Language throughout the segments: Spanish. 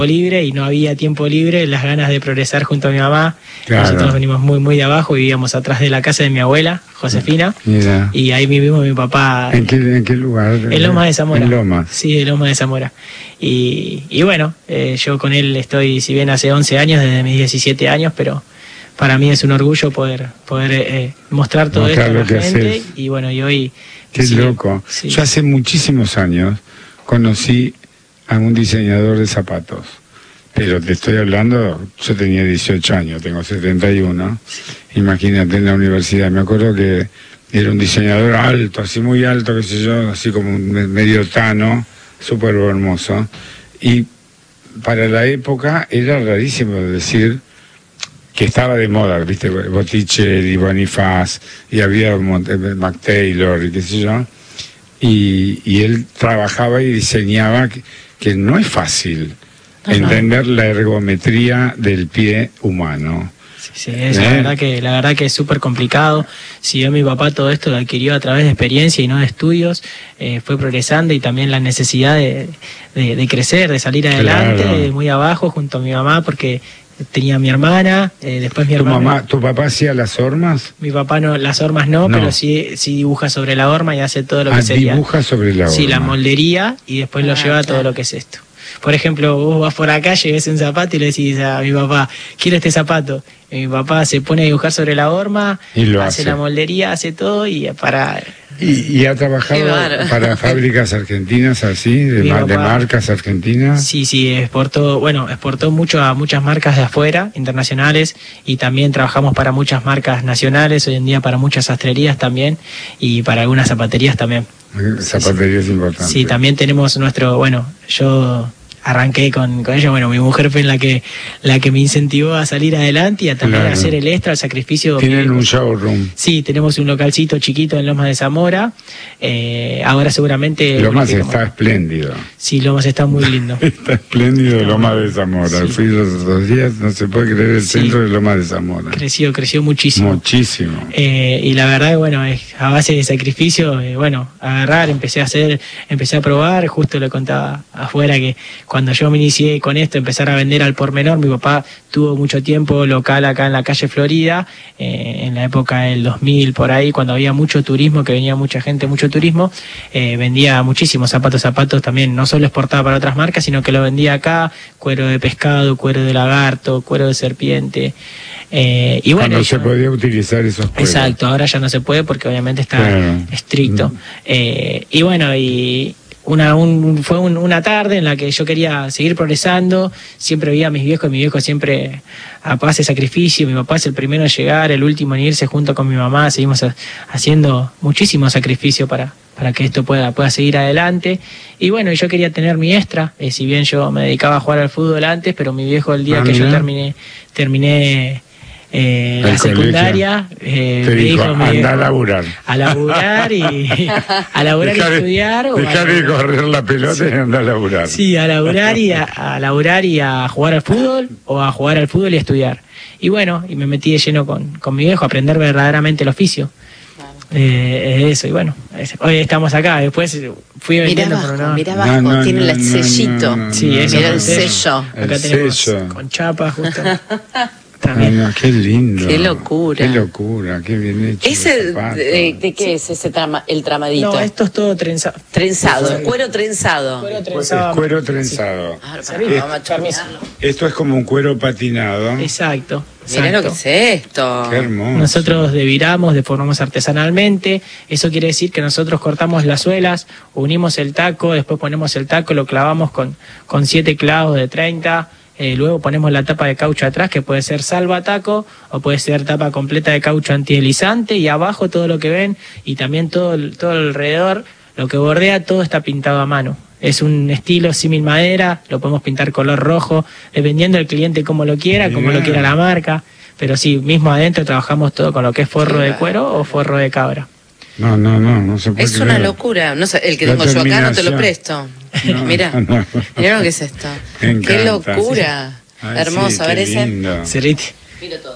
libre y no había tiempo libre, las ganas de progresar junto a mi mamá. Claro. Nosotros venimos muy de abajo, vivíamos atrás de la casa de mi abuela, Josefina. Mira. Y ahí vivimos mi papá. ¿En qué lugar? En Lomas de Zamora. En Lomas. Sí, en Lomas de Zamora. Y bueno, yo con él estoy, si bien hace 11 años, desde mis 17 años, pero para mí es un orgullo poder mostrar todo esto a la gente. Haces. Y bueno, y hoy... Qué sí, loco. sí. Yo hace muchísimos años conocí a un diseñador de zapatos. Pero te estoy hablando, yo tenía 18 años, tengo 71. Imagínate, en la universidad. Me acuerdo que era un diseñador alto, así muy alto, qué sé yo, así como medio tano, súper hermoso. Y para la época era rarísimo decir que estaba de moda, viste, Botticelli, Bonifaz, y había Mac Taylor, y qué sé yo. Y él trabajaba y diseñaba, que no es fácil entender la ergometría del pie humano. Sí, la verdad que es súper complicado. Si bien mi papá todo esto lo adquirió a través de experiencia y no de estudios, fue progresando, y también la necesidad de crecer, de salir adelante, Claro. muy abajo junto a mi mamá, porque tenía a mi hermana, después mi hermana. ¿Tu papá hacía las hormas? Mi papá no, las hormas no, pero sí dibuja sobre la horma y hace todo lo que sería. Dibuja sobre la horma. Sí, la moldería, y después lo lleva a todo lo que es esto. Por ejemplo, vos vas por la calle y ves un zapato y le decís a mi papá, quiero este zapato. Y mi papá se pone a dibujar sobre la horma, y hace la moldería, hace todo, y para... ¿Y ha trabajado para fábricas argentinas así, de marcas argentinas? Sí, exportó mucho a muchas marcas de afuera, internacionales, y también trabajamos para muchas marcas nacionales, hoy en día para muchas sastrerías también, y para algunas zapaterías también. Zapaterías importantes. Sí, también tenemos yo arranqué con ella, mi mujer fue la que me incentivó a salir adelante y a también hacer el extra, el sacrificio. ¿Tienen un showroom? Sí, tenemos un localcito chiquito en Lomas de Zamora. Ahora seguramente... Lomas está espléndido. Sí, Lomas está muy lindo. Está espléndido Lomas de Zamora. Sí. Fui los 2 días, no se puede creer el centro de Lomas de Zamora. Creció muchísimo. Muchísimo. Y la verdad, es a base de sacrificio, agarrar, empecé a probar, justo le contaba afuera que cuando yo me inicié con esto, empezar a vender al por menor, mi papá tuvo mucho tiempo local acá en la calle Florida, en la época del 2000, por ahí, cuando había mucho turismo, que venía mucha gente, mucho turismo, vendía muchísimos zapatos también, no solo exportaba para otras marcas, sino que lo vendía acá, cuero de pescado, cuero de lagarto, cuero de serpiente. Y bueno, cuando se podía utilizar esos cueros. Exacto, ahora ya no se puede porque obviamente está estricto. Fue una tarde en la que yo quería seguir progresando, siempre veía a mis viejos, y mi viejo siempre hace sacrificio, mi papá es el primero en llegar, el último en irse junto con mi mamá, seguimos haciendo muchísimo sacrificio para que esto pueda seguir adelante. Y yo quería tener mi extra, si bien yo me dedicaba a jugar al fútbol antes, pero mi viejo el día que yo terminé la secundaria, te dijo, anda a laburar. A laburar y estudiar. Dejar de correr la pelota y anda a laburar. Sí, a laburar y a jugar al fútbol, o a jugar al fútbol y estudiar. Y me metí de lleno con mi viejo a aprender verdaderamente el oficio. Eso, hoy estamos acá, después fui vendiendo. Mirá abajo, tiene el sellito. Sí, eso es el sello. Acá tenemos con chapa, justo. Qué lindo. Qué locura. Qué locura, qué bien hecho. ¿De qué es ese el tramadito? No, esto es todo trenzado. Trenzado, cuero trenzado. Cuero trenzado. Esto es como un cuero patinado. Exacto. Mirá lo que es esto. Qué hermoso. Nosotros deformamos artesanalmente. Eso quiere decir que nosotros cortamos las suelas, unimos el taco, después ponemos el taco, lo clavamos con 7 clavos de 30. Luego ponemos la tapa de caucho atrás, que puede ser salva taco o puede ser tapa completa de caucho antideslizante, y abajo todo lo que ven, y también todo alrededor, lo que bordea, todo está pintado a mano. Es un estilo símil madera, lo podemos pintar color rojo, dependiendo del cliente cómo lo quiera la marca, pero sí, mismo adentro trabajamos todo con lo que es forro de cuero o forro de cabra. No se puede Es creer. Una locura. No sé, el que tengo yo acá no te lo presto. Mirá lo que es esto. Qué locura. Hermoso, a ver ese. Cerrite. Miro todo.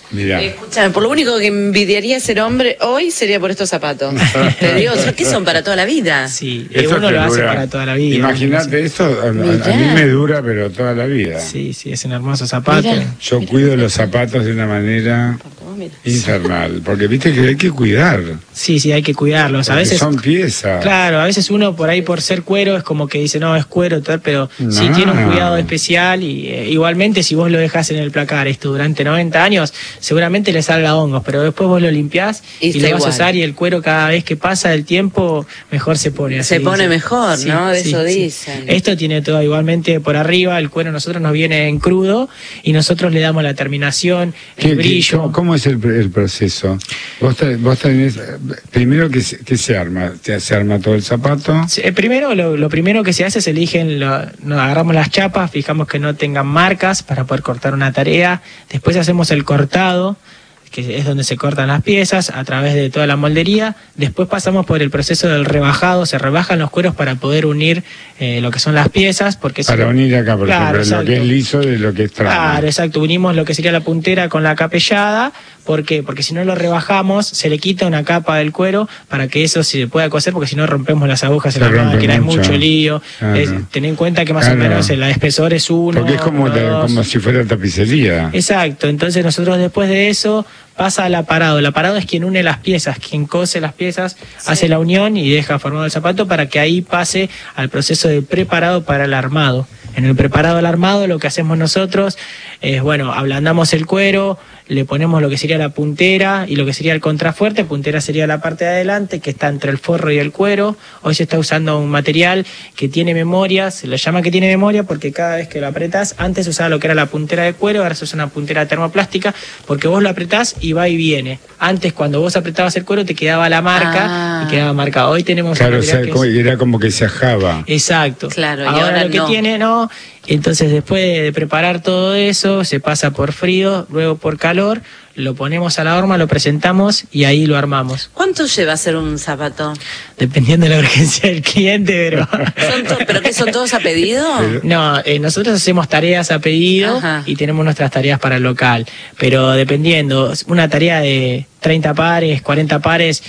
Mirá. Escúchame, por lo único que envidiaría ser hombre hoy sería por estos zapatos. Te digo, ¿qué son para toda la vida? Sí, Eso uno te lo hace dura. para toda la vida. Imagínate esto, a mí me dura, pero toda la vida. Sí, sí, es un hermoso zapato. Yo cuido los zapatos de una manera infernal, porque viste que hay que cuidar. Sí, sí, hay que cuidarlos. Porque A veces son piezas. Claro, a veces uno por ahí por ser cuero es como que dice, no, es cuero, tal, pero sí tiene un cuidado especial y igualmente si vos lo dejás en el placar esto durante 90 años, seguramente le salga hongos, pero después vos lo limpiás y lo vas a usar y el cuero cada vez que pasa el tiempo mejor se pone. Se pone mejor, sí, ¿no? Sí, eso sí. dicen. Esto tiene todo igualmente por arriba, el cuero nosotros nos viene en crudo y nosotros le damos la terminación, el brillo. ¿Cómo es el proceso? Vos tenés, primero que se arma, se arma todo el zapato. Primero, lo primero que se hace es agarramos las chapas, fijamos que no tengan marcas para poder cortar una tarea, después hacemos el cortado, que es donde se cortan las piezas a través de toda la moldería, después pasamos por el proceso del rebajado, se rebajan los cueros para poder unir lo que son las piezas, porque para unir acá, por claro, ejemplo, lo que es liso de lo que es trama. Claro, exacto, unimos lo que sería la puntera con la capellada. ¿Por qué? Porque si no lo rebajamos, se le quita una capa del cuero para que eso se pueda coser, porque si no rompemos las agujas en la máquina, es mucho lío. Claro. Ten en cuenta que más o menos el espesor es uno. Porque es como si fuera tapicería. Exacto, entonces nosotros después de eso pasa al aparado. El aparado es quien une las piezas, quien cose las piezas, hace la unión y deja formado el zapato para que ahí pase al proceso de preparado para el armado. En el preparado al armado lo que hacemos nosotros es, bueno, ablandamos el cuero, le ponemos lo que sería la puntera y lo que sería el contrafuerte. Puntera sería la parte de adelante que está entre el forro y el cuero. Hoy se está usando un material que tiene memoria, se lo llama que tiene memoria porque cada vez que lo apretás, antes se usaba lo que era la puntera de cuero, ahora se usa una puntera termoplástica porque vos lo apretás y va y viene. Antes cuando vos apretabas el cuero te quedaba la marca y quedaba marcado. Hoy tenemos claro, o sea, era como que se ajaba. Exacto. Claro, y ahora lo que no. Tiene, no. Entonces después de preparar todo eso, se pasa por frío, luego por calor, lo ponemos a la horma, lo presentamos y ahí lo armamos. ¿Cuánto lleva hacer un zapato? Dependiendo de la urgencia del cliente, pero... ¿Pero qué, son todos a pedido? No, nosotros hacemos tareas a pedido y tenemos nuestras tareas para el local, pero dependiendo, una tarea de 30 pares, 40 pares,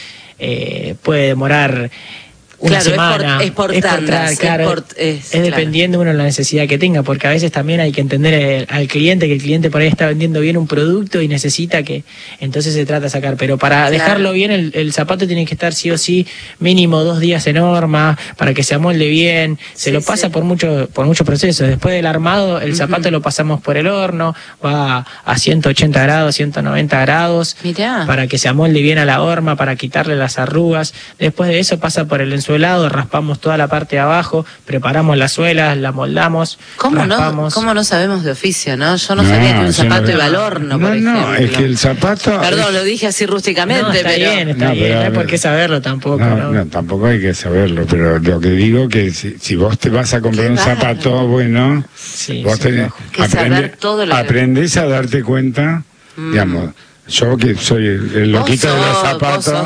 puede demorar... una semana. Es por tandas. Es dependiendo uno de la necesidad que tenga, porque a veces también hay que entender al cliente, que el cliente por ahí está vendiendo bien un producto y necesita que, entonces se trata de sacar, pero para dejarlo bien el zapato tiene que estar sí o sí mínimo 2 días en horma, para que se amolde bien, se lo pasa por muchos procesos. Después del armado, el zapato lo pasamos por el horno, va a 180 grados, 190 grados, para que se amolde bien a la horma, para quitarle las arrugas. Después de eso pasa por el ensuelado, raspamos toda la parte de abajo, preparamos las suelas, la moldamos, ¿Cómo no sabemos de oficio, no? Yo no sabía que un zapato iba al horno, por ejemplo. No, es que el zapato... Perdón, lo dije así rústicamente, está bien, no hay por qué saberlo tampoco. No, tampoco hay que saberlo, pero lo que digo que si vos te vas a comprar un zapato bueno, vos tenés aprendés a darte cuenta, digamos... Yo que soy el loquito de los zapatos,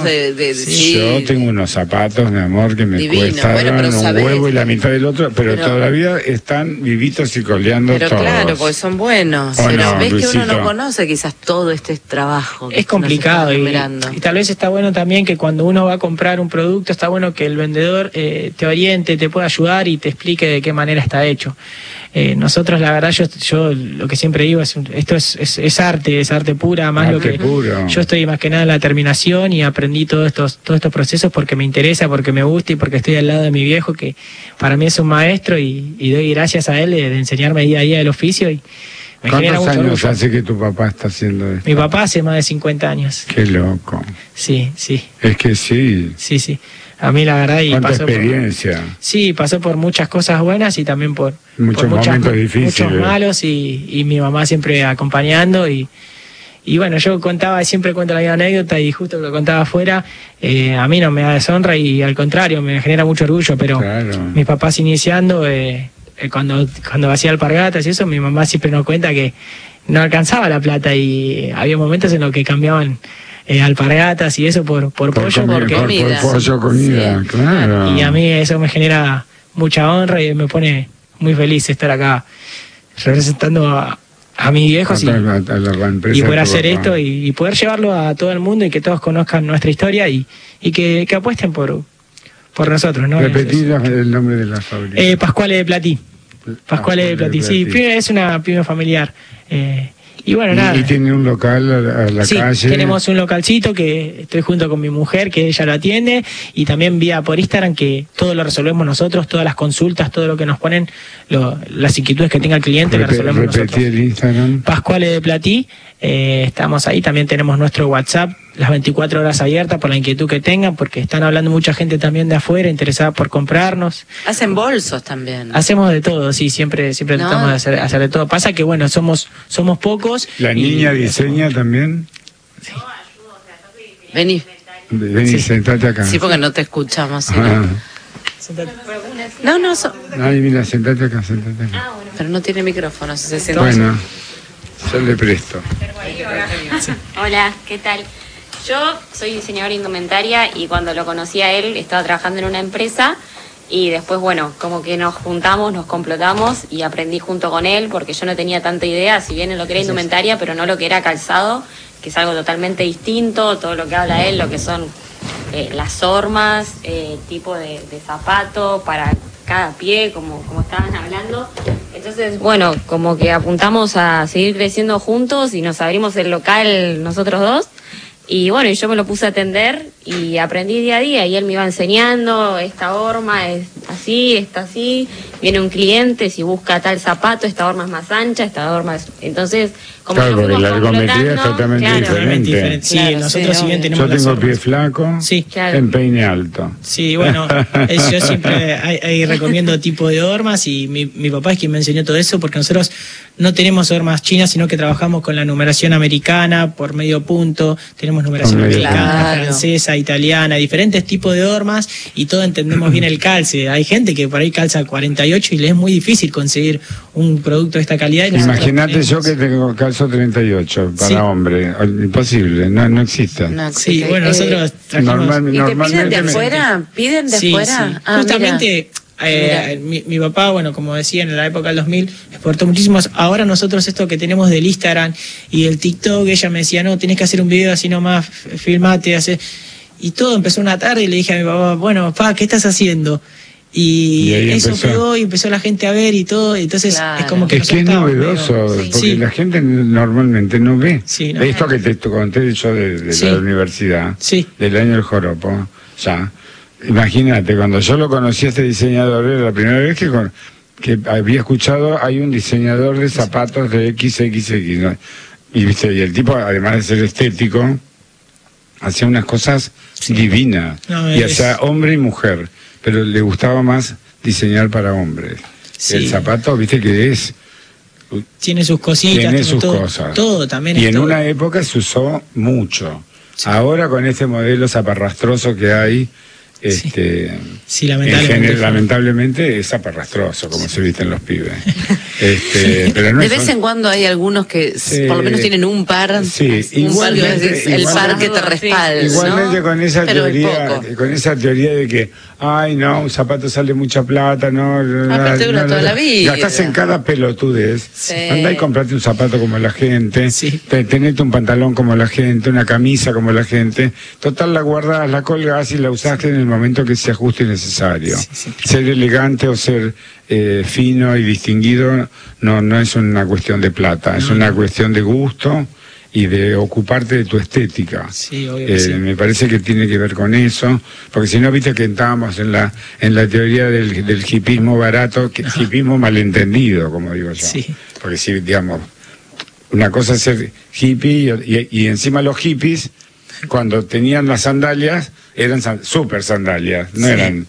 yo tengo unos zapatos, mi amor, que me cuestan un huevo y la mitad del otro, pero todavía están vivitos y coleando todos. Pero claro, porque son buenos. Pero ves Luisito, que uno no conoce quizás todo este trabajo. Es complicado y tal vez está bueno también que cuando uno va a comprar un producto, está bueno que el vendedor te oriente, te pueda ayudar y te explique de qué manera está hecho. Nosotros, la verdad, yo lo que siempre digo es esto es arte pura, más lo que puro. Yo estoy más que nada en la terminación y aprendí todos estos procesos porque me interesa, porque me gusta y porque estoy al lado de mi viejo, que para mí es un maestro y doy gracias a él de enseñarme día a día el oficio y me genera mucho orgullo. ¿Cuántos años hace que tu papá está haciendo esto? Mi papá hace más de 50 años. Qué loco. Sí. Es que sí. Sí. A mí la verdad ¿Cuánta experiencia? Pasó por muchas cosas buenas y también por muchos momentos difíciles. Muchos malos y mi mamá siempre acompañando y bueno, yo siempre cuento la misma anécdota y justo lo contaba afuera, a mí no me da deshonra y al contrario, me genera mucho orgullo, pero mis papás iniciando, cuando hacía alpargatas y eso, mi mamá siempre nos cuenta que no alcanzaba la plata y había momentos en los que cambiaban alpargatas y eso por pollo, comida. Por pollo, comida, claro. Y a mí eso me genera mucha honra y me pone muy feliz estar acá representando A mi viejo sí. A la empresa Y poder de tu hacer papá. esto y poder llevarlo a todo el mundo y que todos conozcan nuestra historia y que apuesten por nosotros, ¿no? Repetí el nombre de la fábrica. Pascuale de Platí. Pascuale de Platí, sí, es una pyme familiar. Y bueno, nada. Y tiene un local a la Sí, calle. tenemos un localcito que estoy junto con mi mujer, que ella lo atiende, y también vía por Instagram, que todo lo resolvemos nosotros, todas las consultas, todo lo que nos ponen, las inquietudes que tenga el cliente, las resolvemos Repetí nosotros. el Instagram. Pascuale de Platí, estamos ahí, también tenemos nuestro WhatsApp, las 24 horas abiertas por la inquietud que tengan, porque están hablando mucha gente también de afuera, interesada por comprarnos. Hacen bolsos también. Hacemos de todo, sí, siempre No. tratamos de hacer de todo. Pasa que bueno, somos pocos. ¿La y- niña diseña también? Vení. Vení, Sí. sentate acá. Sí, porque no te escuchamos. ¿sí? Ah. No, Ay, mira, sentate acá. pero no tiene micrófono. Si se sienta. Bueno, yo le presto. Hola, ¿qué tal? Yo soy diseñadora de indumentaria y cuando lo conocí a él estaba trabajando en una empresa y después, bueno, como que nos juntamos, nos complotamos y aprendí junto con él porque yo no tenía tanta idea, si bien en lo que era indumentaria, pero no lo que era calzado, que es algo totalmente distinto, todo lo que habla él, lo que son las hormas, tipo de zapato para cada pie, como estaban hablando. Entonces, bueno, como que apuntamos a seguir creciendo juntos y nos abrimos el local nosotros dos. Y bueno, y yo me lo puse a atender y aprendí día a día y él me iba enseñando, esta horma es así, está así, viene un cliente, si busca tal zapato, esta horma es más ancha, esta horma es... Entonces, como Claro, que porque fuimos la ergometría es complotando, totalmente claro. diferente. diferente. Sí, Claro, nosotros sí, si bien obvio. tenemos Yo las tengo hormas- pie flaco, Sí, Claro. empeine alto. sí, bueno, yo siempre ahí recomiendo tipo de hormas y mi papá es quien me enseñó todo eso porque nosotros no tenemos hormas chinas, sino que trabajamos con la numeración americana por medio punto, tenemos numeración Con medio americana, Claro. francesa, italiana, diferentes tipos de hormas y todos entendemos bien el calce. Hay gente que por ahí calza 48 y le es muy difícil conseguir un producto de esta calidad. Y nosotros Imagínate tenemos- yo que tengo calzo 38 para Sí. hombre. Imposible, no existe. No, Sí, existe. bueno, nosotros trajimos... ¿Y te piden de Normalmente me- afuera? ¿Piden de Sí, afuera? sí. Ah, Justamente mi papá, bueno, como decía, en la época del 2000 exportó muchísimos. Ahora nosotros esto que tenemos del Instagram y el TikTok, ella me decía, no, tenés que hacer un video así nomás, filmate, hace... Y todo empezó una tarde y le dije a mi papá, bueno, papá, ¿qué estás haciendo? Y ahí eso empezó. pegó y empezó la gente a ver y todo, entonces Claro. es como que Es que es nosotros novedoso, estábamos medio- porque Sí. la gente normalmente no ve. Sí, no. Esto que te conté yo de Sí. la universidad, Sí. del año del joropo, ya. Imagínate, cuando yo lo conocí a este diseñador, era la primera vez que había escuchado, hay un diseñador de zapatos de XXX, ¿no? Y, ¿viste? Y el tipo, además de ser estético, hacía unas cosas divinas. No, y es- hacía hombre y mujer, pero le gustaba más diseñar para hombres. Sí. El zapato, viste que Tiene sus cositas, tiene sus todo, cosas. todo también. Y es en todo. una época se usó mucho. Sí. Ahora con este modelo zaparrastroso que hay, Sí, lamentablemente. lamentablemente es zaparrastroso, como se visten los pibes. Pero no De es- vez en cuando hay algunos que Sí. por lo menos tienen un par. Sí, un par que igualmente- decís, el igualmente- par que te respalda. Igualmente ¿no? con esa Pero es teoría, poco. con esa teoría de que, ay no, un zapato sale mucha plata, no, Aparte dura toda la vida. Gastás en cada pelotudez. Sí. Andá y comprate un zapato como la gente, Sí. tenete un pantalón como la gente, una camisa como la gente. Total, la guardás, la colgás y la usaste en el momento que sea justo y necesario. Ser elegante o ser fino y distinguido no es una cuestión de plata, es una cuestión de gusto y de ocuparte de tu estética. Sí, obvio que sí. Me parece que tiene que ver con eso, porque si no, viste que estábamos en la teoría del hipismo barato, que hipismo malentendido, como digo yo. Sí. Porque si, digamos, una cosa es ser hippie y encima los hippies, cuando tenían las sandalias, eran super sandalias, no Sí. eran...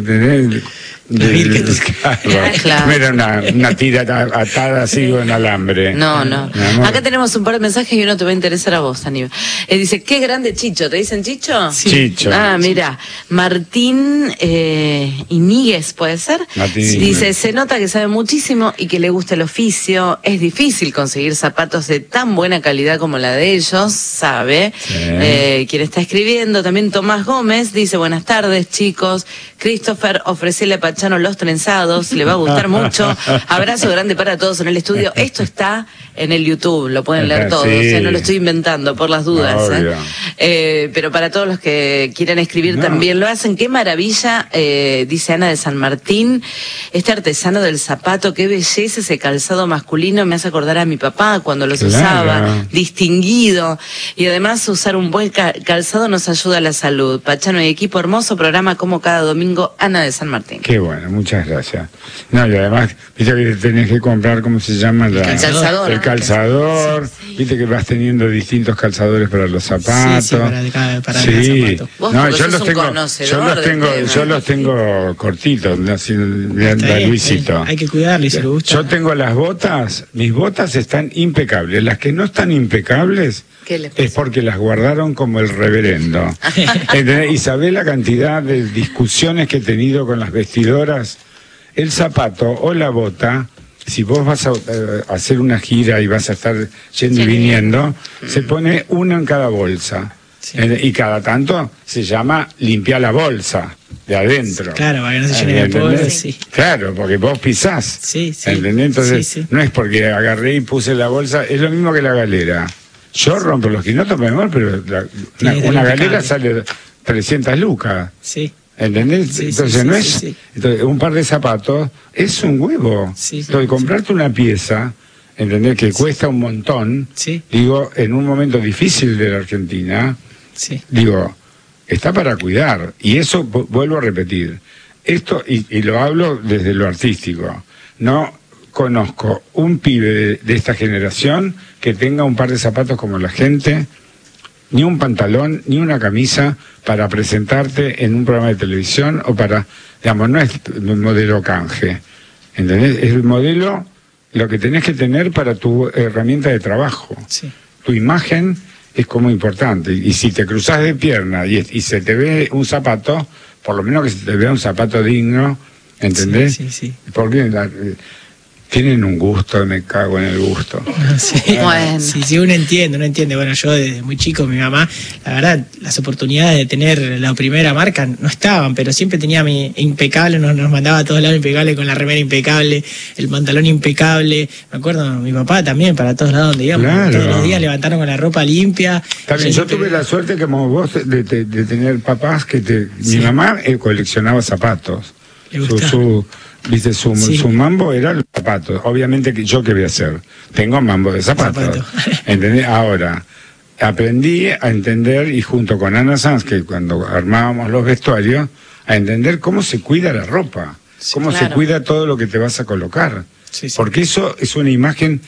Birkenstock. Claro. No era una tira atada así con alambre. No, no. Mi amor. Acá tenemos un par de mensajes y uno te va a interesar a vos, Aníbal. Dice, qué grande Chicho. ¿Te dicen Chicho? Sí. Chicho. Ah, mira, Martín Iníguez, ¿puede ser? Martín Sí. Iníguez. Dice, se nota que sabe muchísimo y que le gusta el oficio. Es difícil conseguir zapatos de tan buena calidad como la de ellos, sabe. Sí. Quien está escribiendo, también Tomás Gómez, dice, buenas tardes, chicos. Christopher, ofrecele a Pachito Pachano Los Trenzados, le va a gustar mucho. Abrazo grande para todos en el estudio. Esto está en el YouTube, lo pueden leer todos, no lo estoy inventando por las dudas. Pero para todos los que quieran escribir también lo hacen. Qué maravilla, dice Ana de San Martín, este artesano del zapato, qué belleza ese calzado masculino, me hace acordar a mi papá cuando los usaba, distinguido, y además usar un buen calzado nos ayuda a la salud. Pachano y equipo, hermoso programa como cada domingo. Ana de San Martín. Qué bueno, muchas gracias. No, y además, viste que tenés que comprar, ¿cómo se llama? El calzador. Sí. Viste que vas teniendo distintos calzadores para los zapatos. Sí, para cada zapato. No, yo los tengo cortitos, así, de Luisito. Hay que cuidarlos, si le gusta. Yo tengo las botas, mis botas están impecables. Las que no están impecables es porque las guardaron como el reverendo. Y sabés la cantidad de discusiones que he tenido con las vestidoras. El zapato o la bota, si vos vas a hacer una gira y vas a estar yendo y viniendo, se pone una en cada bolsa. Sí. Y cada tanto se llama limpiar la bolsa de adentro. Claro, para que no se llene de polvo. Sí. Claro, porque vos pisás. ¿Entendés? Entonces, no es porque agarré y puse la bolsa, es lo mismo que la galera. Yo rompo los quinotos, mejor, pero una galera sale 300 lucas. Sí. ¿Entendés? Entonces no es. Entonces, un par de zapatos es un huevo. Entonces, comprarte una pieza, ¿entendés? Que cuesta un montón. Digo, en un momento difícil de la Argentina, digo, está para cuidar. Y eso, vuelvo a repetir, esto, y lo hablo desde lo artístico, no conozco un pibe de esta generación que tenga un par de zapatos como la gente, ni un pantalón, ni una camisa para presentarte en un programa de televisión o para, digamos, no es un modelo canje, ¿entendés? Es el modelo, lo que tenés que tener para tu herramienta de trabajo. Tu imagen es como importante, y si te cruzás de pierna y se te ve un zapato, por lo menos que se te vea un zapato digno, ¿entendés? Porque tienen un gusto, me cago en el gusto. Bueno. Sí, uno entiende. Bueno, yo desde muy chico, mi mamá, la verdad, las oportunidades de tener la primera marca no estaban, pero siempre tenía mi impecable, nos mandaba a todos lados impecable, con la remera impecable, el pantalón impecable. Me acuerdo, mi papá también, para todos lados donde íbamos, todos los días levantaron con la ropa limpia. También yo tuve la suerte, como vos, de tener papás que mi mamá coleccionaba zapatos. ¿Viste? Su mambo era los zapatos. Obviamente que yo qué voy a hacer. Tengo mambo de zapatos. ¿Entendés? Ahora, aprendí a entender, y junto con Ana Sanz, que cuando armábamos los vestuarios, a entender cómo se cuida la ropa, cómo se cuida todo lo que te vas a colocar. Porque eso es una imagen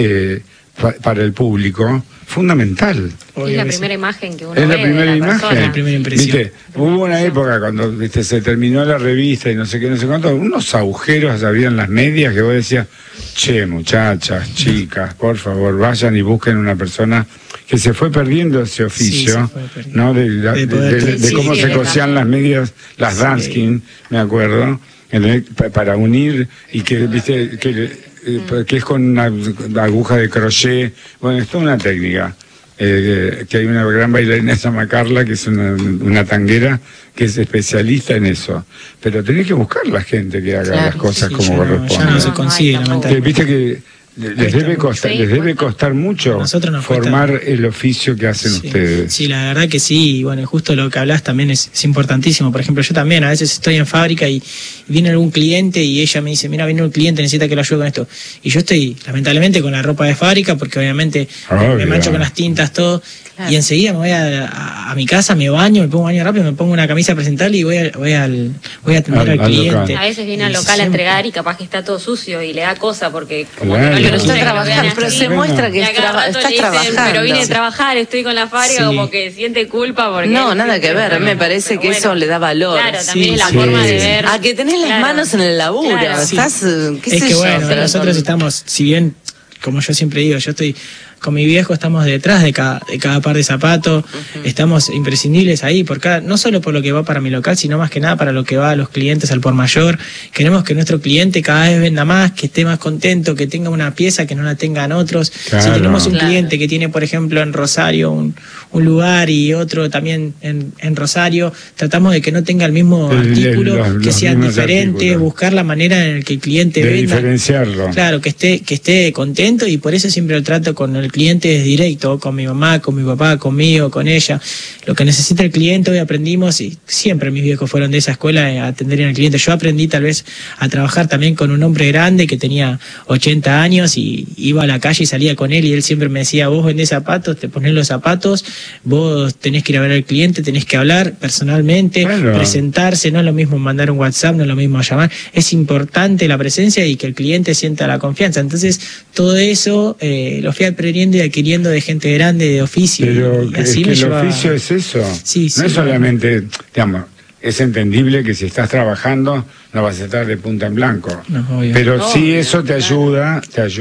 para el público fundamental. Es la primera imagen que uno ve. Es la primera imagen. La primera impresión. ¿Viste? Hubo una época cuando se terminó la revista y no sé qué, no sé cuánto, unos agujeros había en las medias que vos decías, che, muchachas, chicas, por favor, vayan y busquen una persona que se fue perdiendo ese oficio, ¿no? De cómo se cosían las medias, las Danskin, me acuerdo, para unir, y que, viste, que es con una aguja de crochet. Bueno, es toda una técnica. Que hay una gran bailarina, se llama Carla, que es una tanguera, que es especialista en eso. Pero tenés que buscar la gente que haga las cosas como corresponde. Ya no se consigue, lamentablemente. Viste que les debe costar mucho formar el oficio que hacen ustedes. Sí, la verdad que sí. Y bueno, justo lo que hablas también es importantísimo. Por ejemplo, yo también a veces estoy en fábrica y viene algún cliente y ella me dice, mira, viene un cliente, necesita que lo ayude con esto. Y yo estoy, lamentablemente, con la ropa de fábrica, porque obviamente me mancho con las tintas, todo. Claro. Y enseguida me voy a mi casa, me baño, me pongo baño rápido, me pongo una camisa presentable y voy a atender al cliente. Local. A veces viene al local a entregar y capaz que está todo sucio y le da cosa porque como que no está trabajando, pero se muestra que está trabajando. Pero vine a trabajar, estoy con la fábrica, como que siente culpa porque... No, nada que ver, me parece que eso le da valor. Claro, también es la forma de ver. A que tenés las manos en el laburo, estás, qué sé yo. Bueno, nosotros estamos, si bien, como yo siempre digo, yo estoy con mi viejo estamos detrás de cada par de zapatos, estamos imprescindibles ahí, no solo por lo que va para mi local, sino más que nada para lo que va a los clientes al por mayor. Queremos que nuestro cliente cada vez venda más, que esté más contento, que tenga una pieza que no la tengan otros. Claro. Si tenemos un cliente que tiene, por ejemplo, en Rosario un lugar y otro también en Rosario, tratamos de que no tenga el mismo artículo, que sean diferentes, buscar la manera en la que el cliente venda. Diferenciarlo. Claro, que esté contento, y por eso siempre el trato con el cliente es directo, con mi mamá, con mi papá, conmigo, con ella. Lo que necesita el cliente, hoy aprendimos, y siempre mis viejos fueron de esa escuela, a atender al cliente. Yo aprendí tal vez a trabajar también con un hombre grande que tenía 80 años y iba a la calle y salía con él, y él siempre me decía: vos vendés zapatos, te ponés los zapatos, vos tenés que ir a ver al cliente, tenés que hablar personalmente, presentarse, no es lo mismo mandar un WhatsApp, no es lo mismo llamar, es importante la presencia y que el cliente sienta la confianza. Entonces todo eso lo fui aprendiendo y adquiriendo de gente grande, de oficio. Pero y así es que el oficio es eso, sí, no es solamente, digamos, es entendible que si estás trabajando no vas a estar de punta en blanco, pero sí eso te ayuda,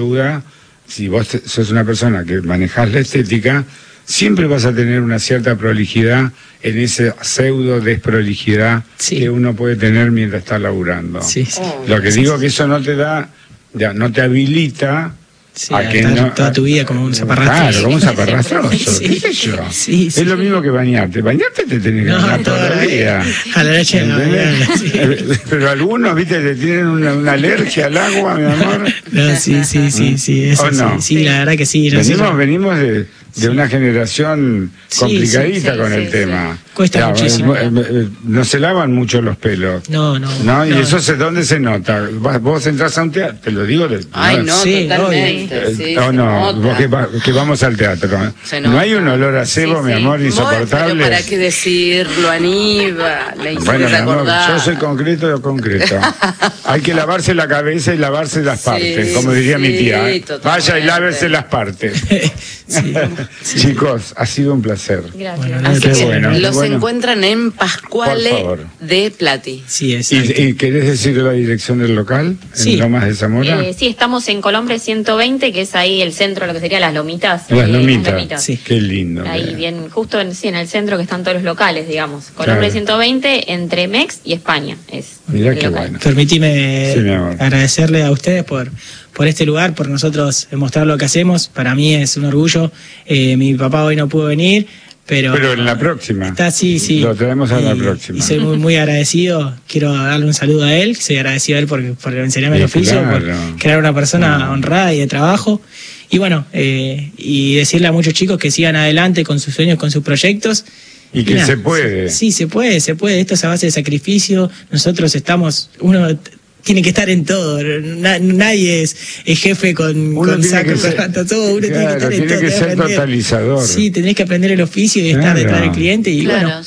si vos sos una persona que manejás la estética, siempre vas a tener una cierta prolijidad en esa pseudo desprolijidad que uno puede tener mientras está laburando. Lo que digo que eso no te da, no te habilita a que toda tu vida como un zaparrastro. Claro, como un zaparrastroso. ¿Qué sé yo? Es lo mismo que bañarte. Bañarte te tenés que bañar todavía. A la noche no. Pero algunos, viste, te tienen una alergia al agua, mi amor. No, sí. Eso, sí, la verdad que sí. Venimos de una generación complicadita con el tema. Cuesta muchísimo. No se lavan mucho los pelos. No. Y eso ¿dónde se nota? Vos entras a un teatro, te lo digo. Totalmente. Vos que vamos al teatro. No hay un olor a cebo, mi amor, insoportable. Pero ¿para qué decirlo, Aníbal? Bueno, mi amor, yo soy concreto. Hay que lavarse la cabeza y lavarse las partes, como diría mi tía. Vaya y lávese las partes. Chicos, ha sido un placer. Gracias. Los encuentran en Pascuale de Plati. Sí, ¿Y querés decir la dirección del local? ¿En Lomas de Zamora? Sí, estamos en Colombre 120, que es ahí el centro, lo que sería Las Lomitas. Las Lomitas. Sí. Qué lindo. Ahí bien, justo en el centro que están todos los locales, digamos. Colombre 120, entre Mex y España. Mirá qué bueno. Permitime agradecerle a ustedes por este lugar, por nosotros mostrar lo que hacemos. Para mí es un orgullo. Mi papá hoy no pudo venir, pero en la próxima. Sí. Lo traemos a la próxima. Y soy muy, muy agradecido. Quiero darle un saludo a él. Soy agradecido a él por enseñarme el oficio, por crear una persona honrada y de trabajo. Y bueno, y decirle a muchos chicos que sigan adelante con sus sueños, con sus proyectos. Y que se puede. Sí, se puede. Esto es a base de sacrificio. Nosotros uno tiene que estar en todo. Nadie es jefe con saco, todo. Uno tiene que estar en todo. Tiene que ser totalizador. Sí, tenés que aprender el oficio y estar detrás del cliente. Y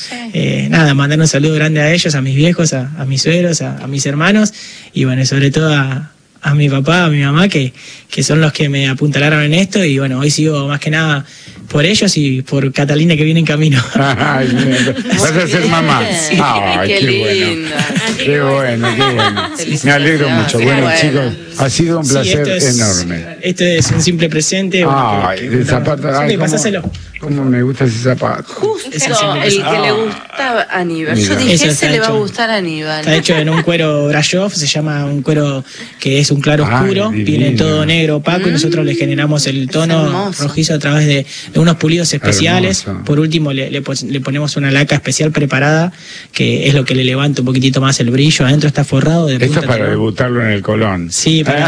mandar un saludo grande a ellos, a mis viejos, a mis suegros, a mis hermanos. Y bueno, sobre todo a mi papá, a mi mamá, que son los que me apuntalaron en esto. Y bueno, hoy sigo más que nada por ellos y por Catalina, que viene en camino. Ay, vas a ser mamá. Sí. Ay, qué lindo. Qué bueno. Me alegro mucho. Bueno, chicos, ha sido un placer enorme. Esto es un simple presente. De zapato. Pasáselo. Cómo me gusta ese zapato. Justo el que le gustaba a Aníbal. Yo dije, ese le va a gustar a Aníbal. Está hecho en un cuero Brashov, se llama un cuero que es un claro oscuro, viene todo negro opaco y nosotros le generamos el tono rojizo a través de unos pulidos especiales. Hermoso. Por último le ponemos una laca especial preparada, que es lo que le levanta un poquitito más el brillo. Adentro está forrado de punta. Esto es para debutarlo en el Colón. Sí, para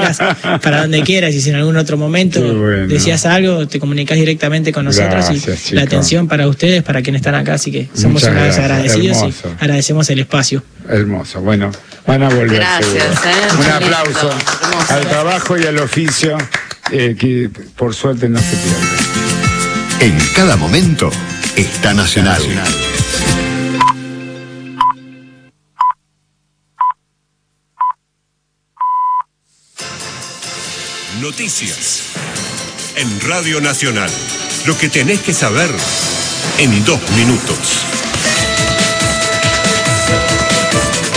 donde quieras. Y si en algún otro momento decías algo, te comunicás directamente con nosotros. Gracias, y la atención para ustedes, para quienes están acá, así que somos agradecidos. Hermoso. Y agradecemos el espacio. Hermoso. Bueno, van a volver. Gracias. Un aplauso al trabajo y al oficio, que por suerte no se pierde. En cada momento está Nacional. Noticias en Radio Nacional. Lo que tenés que saber en 2 minutos.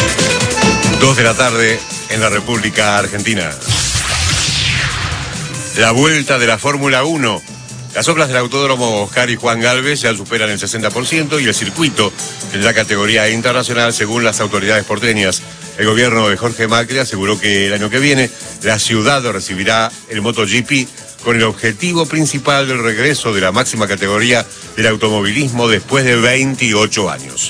2 de la tarde en la República Argentina. La vuelta de la Fórmula 1. Las obras del Autódromo Oscar y Juan Galvez ya superan el 60% y el circuito tendrá categoría internacional según las autoridades porteñas. El gobierno de Jorge Macri aseguró que el año que viene la ciudad recibirá el MotoGP con el objetivo principal del regreso de la máxima categoría del automovilismo después de 28 años.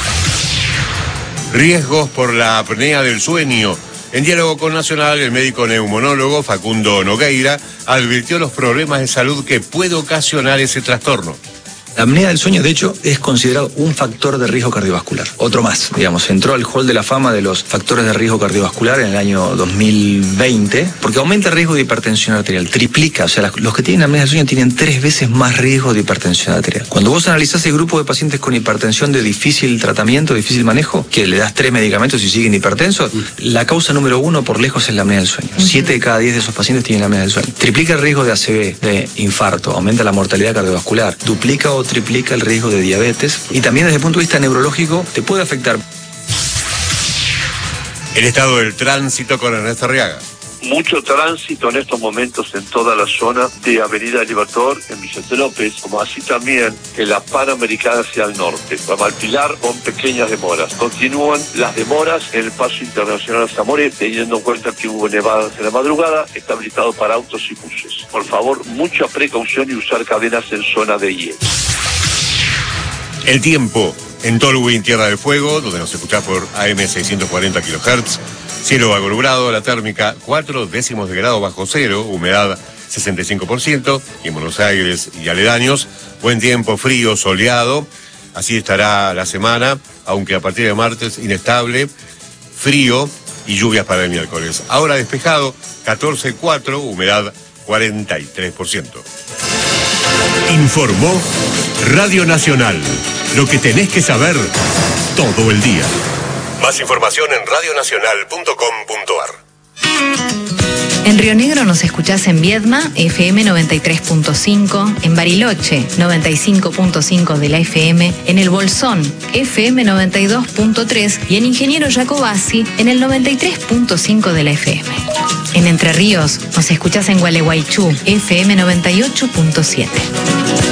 Riesgos por la apnea del sueño. En diálogo con Nacional, el médico neumonólogo Facundo Nogueira advirtió los problemas de salud que puede ocasionar ese trastorno. La apnea del sueño, de hecho, es considerado un factor de riesgo cardiovascular. Otro más, digamos, entró al hall de la fama de los factores de riesgo cardiovascular en el año 2020, porque aumenta el riesgo de hipertensión arterial, triplica, o sea, los que tienen apnea del sueño tienen 3 veces más riesgo de hipertensión arterial. Cuando vos analizás el grupo de pacientes con hipertensión de difícil tratamiento, difícil manejo, que le das 3 medicamentos y siguen hipertensos, la causa número 1 por lejos es la apnea del sueño. 7 de cada 10 de esos pacientes tienen apnea del sueño. Triplica el riesgo de ACV, de infarto, aumenta la mortalidad cardiovascular, duplica o triplica el riesgo de diabetes y también desde el punto de vista neurológico te puede afectar. El estado del tránsito con Ernesto Arriaga. Mucho tránsito en estos momentos en toda la zona de Avenida Libertador, en Vicente López, como así también en la Panamericana hacia el norte. Para Malpilar con pequeñas demoras. Continúan las demoras en el paso internacional Zamoré, teniendo en cuenta que hubo nevadas en la madrugada, está habilitado para autos y buses. Por favor, mucha precaución y usar cadenas en zona de hielo. El tiempo en Tolwyn, Tierra del Fuego, donde nos escuchás por AM 640 kHz. Cielo algo nublado, la térmica 4 décimos de grado bajo cero, humedad 65%, y en Buenos Aires y aledaños, buen tiempo, frío, soleado, así estará la semana, aunque a partir de martes inestable, frío y lluvias para el miércoles. Ahora despejado, 14,4, humedad 43%. Informó Radio Nacional, lo que tenés que saber todo el día. Más información en radionacional.com.ar. En Río Negro nos escuchás en Viedma, FM 93.5, en Bariloche, 95.5 de la FM, en El Bolsón, FM 92.3 y en Ingeniero Jacobasi, en el 93.5 de la FM. En Entre Ríos nos escuchás en Gualeguaychú, FM 98.7.